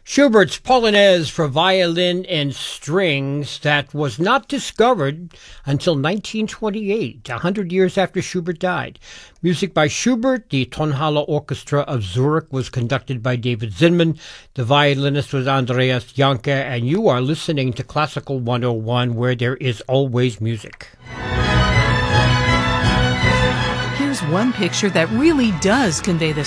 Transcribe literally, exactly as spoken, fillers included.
Schubert's Polonaise for violin and strings that was not discovered until nineteen twenty-eight, a hundred years after Schubert died. Music by Schubert. The Tonhalle Orchestra of Zurich was conducted by David Zinman. The violinist was Andreas Janke, and you are listening to Classical one oh one, where there is always music. Here's one picture that really does convey the